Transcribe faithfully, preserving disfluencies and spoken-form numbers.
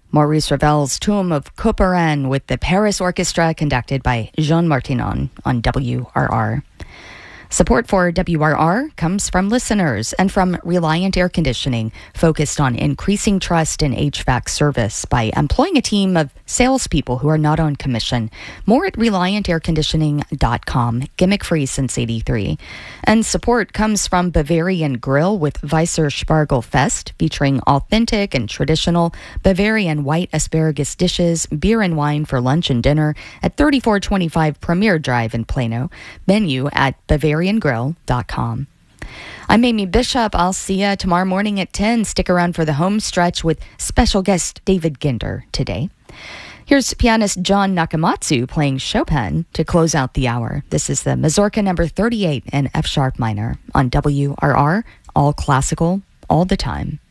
Maurice Ravel's Tomb of Couperin with the Paris Orchestra conducted by Jean Martinon on W R R. Support for W R R comes from listeners and from Reliant Air Conditioning, focused on increasing trust in H V A C service by employing a team of salespeople who are not on commission. More at reliant air conditioning dot com, gimmick-free since eighty-three. And support comes from Bavarian Grill with Weisser Spargel Fest, featuring authentic and traditional Bavarian white asparagus dishes, beer and wine for lunch and dinner at thirty-four twenty-five Premier Drive in Plano. Menu at bavarian grill dot com. I'm Amy Bishop. I'll see you tomorrow morning at ten. Stick around for the home stretch with special guest David Ginder today. Here's pianist John Nakamatsu playing Chopin to close out the hour. This is the Mazurka number thirty-eight in F-sharp minor on W R R, all classical, all the time.